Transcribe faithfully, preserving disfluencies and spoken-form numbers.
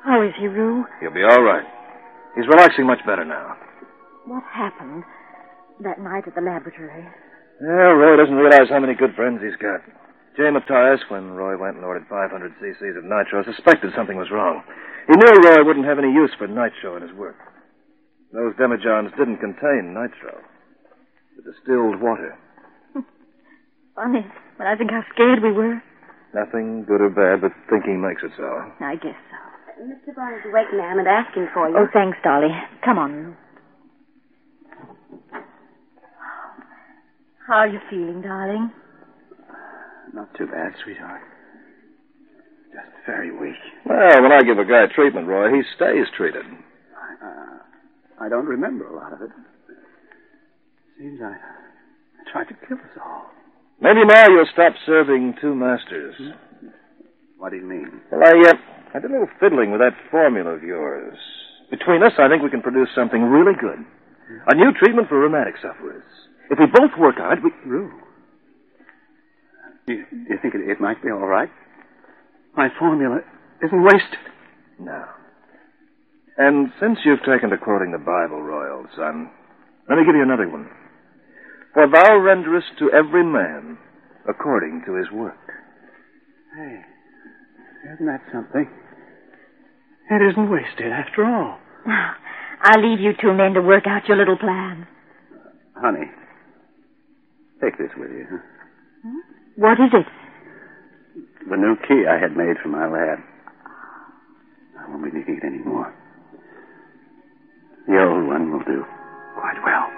How is he, Rue? He'll be all right. He's relaxing much better now. What happened that night at the laboratory? Well, Roy doesn't realize how many good friends he's got. Jay Matthias, when Roy went and ordered five hundred cc's of nitro, suspected something was wrong. He knew Roy wouldn't have any use for nitro in his work. Those demijohns didn't contain nitro. The distilled water. Funny, but I think how scared we were. Nothing good or bad, but thinking makes it so. I guess so. Mister Bond is awake, ma'am, and asking for you. Oh, thanks, Dolly. Come on, Rue. How are you feeling, darling? Not too bad, sweetheart. Just very weak. Well, when I give a guy treatment, Roy, he stays treated. I, uh, I don't remember a lot of it. Seems I, I tried to kill us all. Maybe now you'll stop serving two masters. Hmm? What do you mean? Well, I, uh, I did a little fiddling with that formula of yours. Between us, I think we can produce something really good. A new treatment for rheumatic sufferers. If we both work on it, we... Rue. Do you, do you think it, it might be all right? My formula isn't wasted. No. And since you've taken to quoting the Bible, Roy, old son, let me give you another one. For thou renderest to every man according to his work. Hey, isn't that something? It isn't wasted after all. I'll leave you two men to work out your little plan. Honey, take this with you. Huh? Hmm? What is it? The new key I had made for my lab. I won't be needing it anymore. The old one will do quite well.